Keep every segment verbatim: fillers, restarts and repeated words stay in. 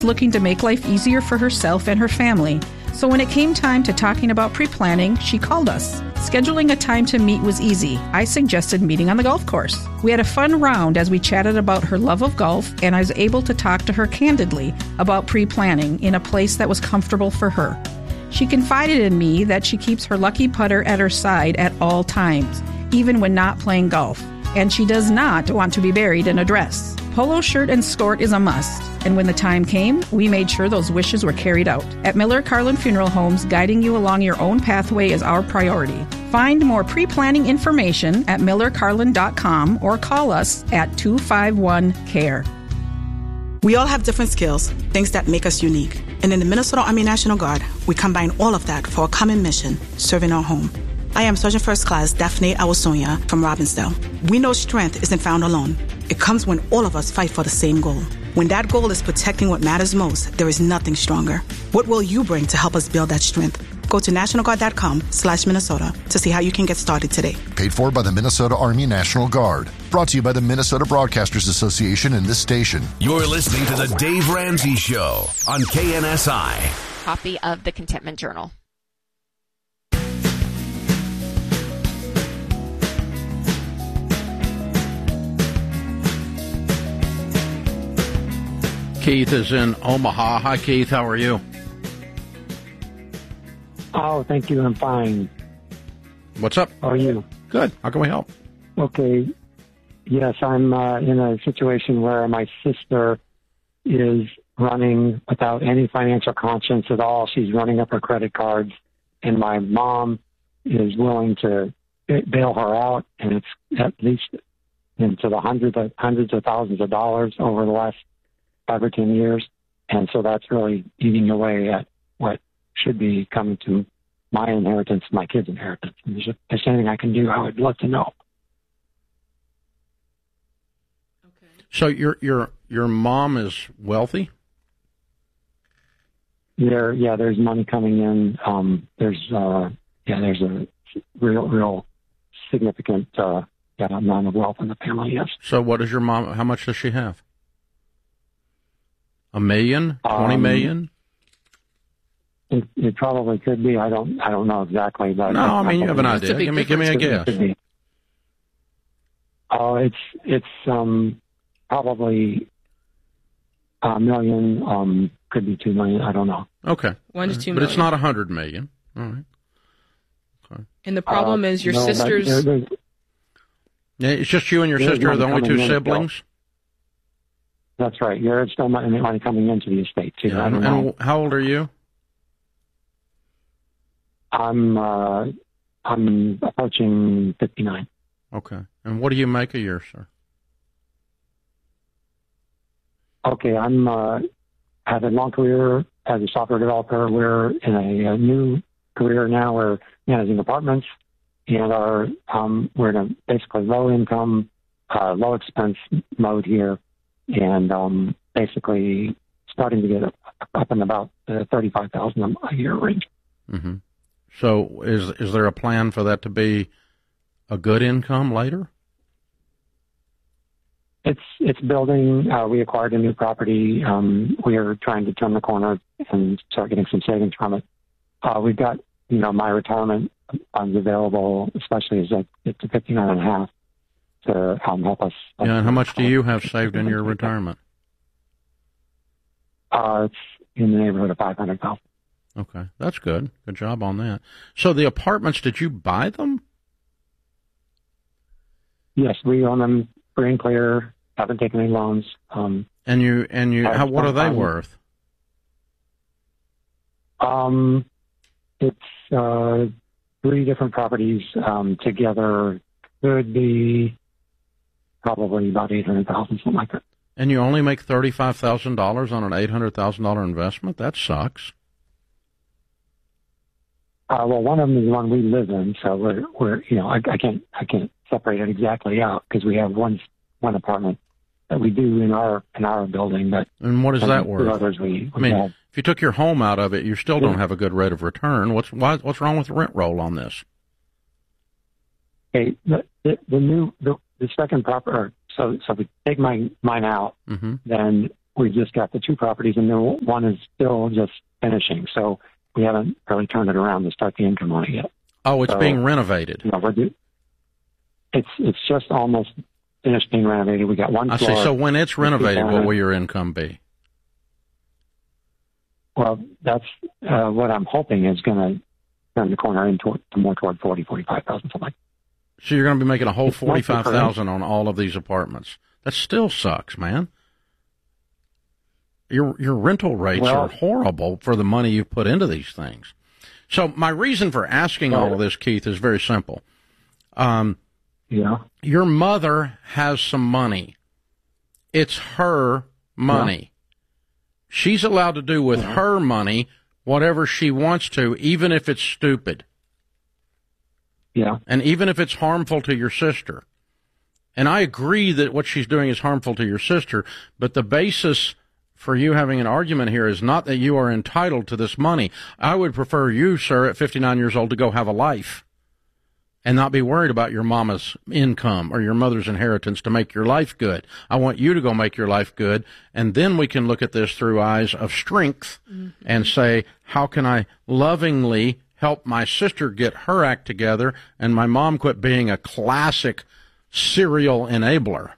looking to make life easier for herself and her family. So when it came time to talking about pre-planning, she called us. Scheduling a time to meet was easy. I suggested meeting on the golf course. We had a fun round as we chatted about her love of golf, and I was able to talk to her candidly about pre-planning in a place that was comfortable for her. She confided in me that she keeps her lucky putter at her side at all times, even when not playing golf, and she does not want to be buried in a dress. Polo shirt and skirt is a must, and when the time came, we made sure those wishes were carried out. At Miller Carlin Funeral Homes, guiding you along your own pathway is our priority. Find more pre-planning information at miller carlin dot com or call us at two five one C A R E. We all have different skills, things that make us unique. And in the Minnesota Army National Guard, we combine all of that for a common mission, serving our home. I am Sergeant First Class Daphne Awasonia from Robbinsdale. We know strength isn't found alone. It comes when all of us fight for the same goal. When that goal is protecting what matters most, there is nothing stronger. What will you bring to help us build that strength? Go to national guard dot com slash Minnesota to see how you can get started today. Paid for by the Minnesota Army National Guard. Brought to you by the Minnesota Broadcasters Association and this station. You're listening to The Dave Ramsey Show on K N S I. Copy of the Contentment Journal. Keith is in Omaha. Hi, Keith. How are you? Oh, thank you. I'm fine. What's up? How are you? Good. How can we help? Okay. Yes, I'm uh, in a situation where my sister is running without any financial conscience at all. She's running up her credit cards, and my mom is willing to bail her out, and it's at least into the hundreds of, hundreds of thousands of dollars over the last five or ten years. And so that's really eating away at what should be coming to my inheritance, my kids' inheritance. And if there's anything I can do, I would love to know. Okay. So your your your mom is wealthy? There, yeah, there's money coming in. Um, there's uh, yeah, there's a real, real significant uh, yeah, amount of wealth in the family. Yes. So what does your mom? How much does she have? A million? Twenty um, million? It, it probably could be. I don't. I don't know exactly, but no. I, I mean, you have an idea. Give me, give me a guess. Oh, uh, it's it's um probably a million. Um, could be two million. I don't know. Okay, one to two, but million. It's not a hundred million. All right. Okay. And the problem uh, is your no, sister's. There, there, yeah, it's just you and your sister are the only two siblings. Still. That's right. There's still money coming into the estate too. Yeah, I don't and know. How old are you? I'm uh, I'm approaching fifty-nine. Okay. And what do you make a year, sir? Okay, I'm uh, had a long career as a software developer. We're in a, a new career now. We're managing apartments, and are um, we're in a basically low income, uh, low expense mode here, and um, basically starting to get up in about the thirty-five thousand a year range. Mm-hmm. So is is there a plan for that to be a good income later? It's it's building. Uh, we acquired a new property. Um, we are trying to turn the corner and start getting some savings from it. Uh, we've got, you know, my retirement funds available, especially as I get to fifty-nine and a half, to um, help us. Yeah, and how much do you have saved in your retirement? Uh, it's in the neighborhood of five hundred thousand. Okay, that's good. Good job on that. So the apartments, did you buy them? Yes, we own them free and clear. Haven't taken any loans. Um, and you and you, how, what are they worth? Um, it's uh, three different properties um, together. Could be probably about eight hundred thousand, something like that. And you only make thirty-five thousand dollars on an eight hundred thousand dollar investment? That sucks. Uh, well, one of them is the one we live in, so we're, we're you know, I, I can't, I can't separate it exactly out because we have one, one apartment that we do in our, in our building. But and what is that worth? Others we, we I mean, have. If you took your home out of it, you still don't have a good rate of return. What's why, what's wrong with the rent roll on this? Okay, the, the, the new, the, the second property. So, so if we take my mine out, mm-hmm. then we just got the two properties, and the one is still just finishing. So we haven't really turned it around to start the income on it yet. Oh, it's so, being renovated. You know, we're do- it's it's just almost finished being renovated. We got one I floor. see. So when it's renovated, what will your income be? Well, that's uh, what I'm hoping is going to turn the corner into more toward forty, forty-five thousand, something like that. So you're going to be making a whole forty-five thousand on all of these apartments. That still sucks, man. Your your rental rates well, are horrible for the money you've put into these things. So my reason for asking all of this, Keith, is very simple. Um, yeah. Your mother has some money. It's her money. Yeah. She's allowed to do with yeah. her money whatever she wants to, even if it's stupid. Yeah. And even if it's harmful to your sister. And I agree that what she's doing is harmful to your sister, but the basis for you having an argument here is not that you are entitled to this money. I would prefer you, sir, at fifty-nine years old to go have a life and not be worried about your mama's income or your mother's inheritance to make your life good. I want you to go make your life good, and then we can look at this through eyes of strength mm-hmm. and say, how can I lovingly help my sister get her act together and my mom quit being a classic serial enabler?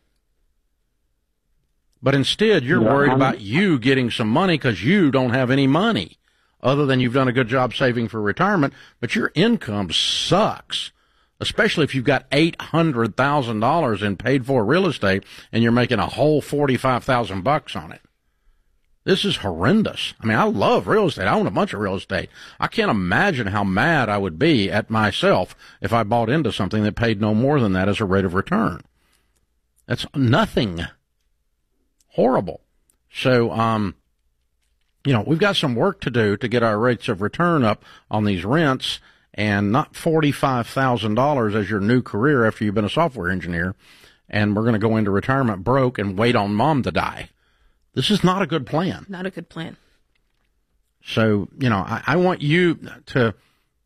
But instead, you're yeah, worried I'm, about you getting some money because you don't have any money, other than you've done a good job saving for retirement, but your income sucks, especially if you've got eight hundred thousand dollars in paid-for real estate and you're making a whole forty-five thousand bucks on it. This is horrendous. I mean, I love real estate. I own a bunch of real estate. I can't imagine how mad I would be at myself if I bought into something that paid no more than that as a rate of return. That's nothing. Horrible. So, um, you know, we've got some work to do to get our rates of return up on these rents, and not forty-five thousand dollars as your new career after you've been a software engineer, and we're going to go into retirement broke and wait on mom to die. This is not a good plan. Not a good plan. So, you know, I, I want you to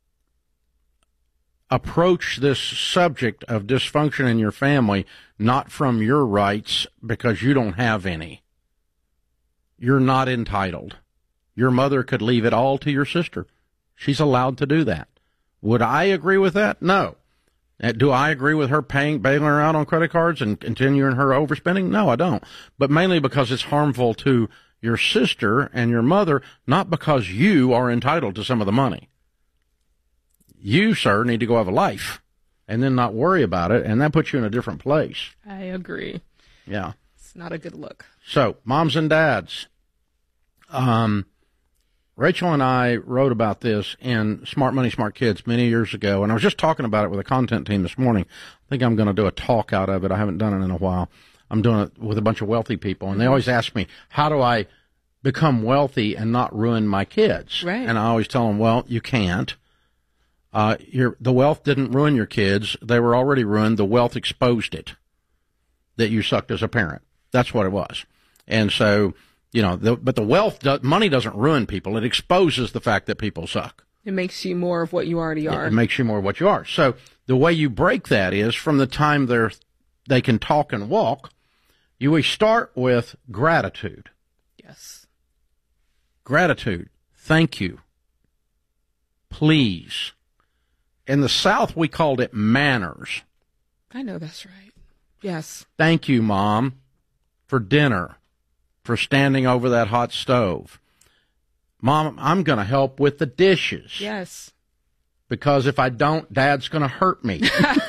approach this subject of dysfunction in your family not from your rights, because you don't have any. You're not entitled. Your mother could leave it all to your sister. She's allowed to do that. Would I agree with that? No. Do I agree with her paying, bailing her out on credit cards and continuing her overspending? No, I don't. But mainly because it's harmful to your sister and your mother, not because you are entitled to some of the money. You, sir, need to go have a life and then not worry about it, and that puts you in a different place. I agree. Yeah. It's not a good look. So, moms and dads, um, Rachel and I wrote about this in Smart Money, Smart Kids many years ago, and I was just talking about it with a content team this morning. I think I'm going to do a talk out of it. I haven't done it in a while. I'm doing it with a bunch of wealthy people, and they always ask me, how do I become wealthy and not ruin my kids? Right. And I always tell them, well, you can't. Uh, your, the wealth didn't ruin your kids. They were already ruined. The wealth exposed it, that you sucked as a parent. That's what it was. And so, you know, the, but the wealth, do, money doesn't ruin people. It exposes the fact that people suck. It makes you more of what you already are. It, it makes you more of what you are. So the way you break that is from the time they're, they can talk and walk, you we start with gratitude. Yes. Gratitude. Thank you. Please. In the South, we called it manners. I know that's right. Yes. Thank you, Mom, for dinner, for standing over that hot stove. Mom, I'm going to help with the dishes. Yes. Because if I don't, Dad's going to hurt me.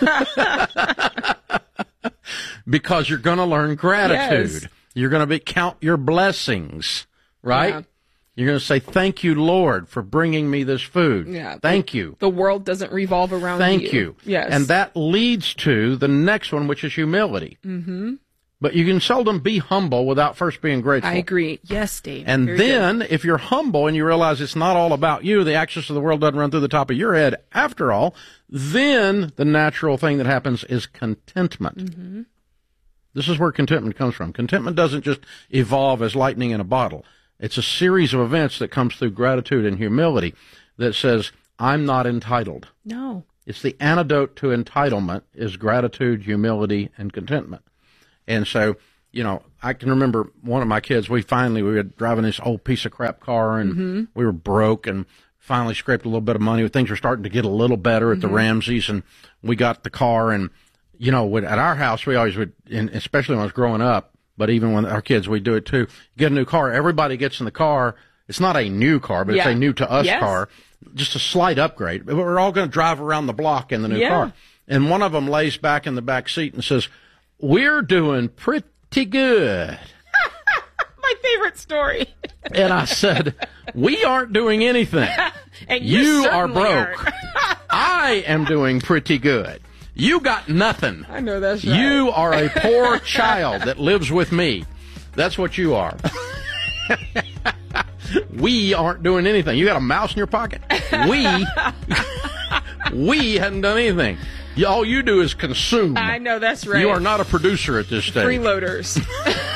Because you're going to learn gratitude. Yes. You're going to be count your blessings, right? Yeah. You're going to say, thank you, Lord, for bringing me this food. Yeah, thank the, you. The world doesn't revolve around thank you. Thank you. Yes. And that leads to the next one, which is humility. Mm-hmm. But you can seldom be humble without first being grateful. I agree. Yes, Dave. And Very then, good. if you're humble and you realize it's not all about you, the access of the world doesn't run through the top of your head after all, then the natural thing that happens is contentment. Mm-hmm. This is where contentment comes from. Contentment doesn't just evolve as lightning in a bottle. It's a series of events that comes through gratitude and humility that says, I'm not entitled. No. It's the antidote to entitlement is gratitude, humility, and contentment. And so you know, I can remember one of my kids, we finally, we were driving this old piece of crap car, and mm-hmm. we were broke, and finally scraped a little bit of money. Things were starting to get a little better at mm-hmm. the Ramseys, and we got the car. And, you know, at our house, we always would, and especially when I was growing up, but even when our kids, we do it too. You get a new car, everybody gets in the car. It's not a new car, but yeah. it's a new to us yes. car. Just a slight upgrade. But we're all going to drive around the block in the new yeah. car. And one of them lays back in the back seat and says, "We're doing pretty good." My favorite story. And I said, "We aren't doing anything. And you, you are broke. I am doing pretty good. You got nothing. I know that's right. You are a poor child that lives with me. That's what you are." We aren't doing anything. You got a mouse in your pocket? We, we hadn't done anything. All you do is consume. I know, that's right. You are not a producer at this stage. Freeloaders.